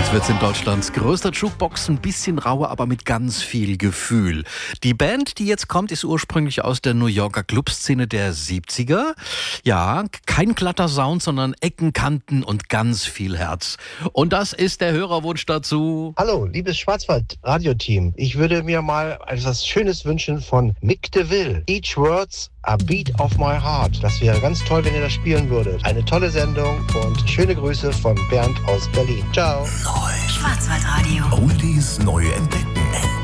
Jetzt wird's in Deutschlands größter Jukebox ein bisschen rauer, aber mit ganz viel Gefühl. Die Band, die jetzt kommt, ist ursprünglich aus der New Yorker Clubszene der 70er. Ja, kein glatter Sound, sondern Ecken, Kanten und ganz viel Herz. Und das ist der Hörerwunsch dazu. Hallo, liebes Schwarzwald-Radio-Team. Ich würde mir mal etwas Schönes wünschen von Mick DeVille. Each Words a Beat of My Heart. Das wäre ganz toll, wenn ihr das spielen würdet. Eine tolle Sendung und schöne Grüße von Bernd aus Berlin. Ciao. Neu. Schwarzwaldradio. Oldies neu entdeckt.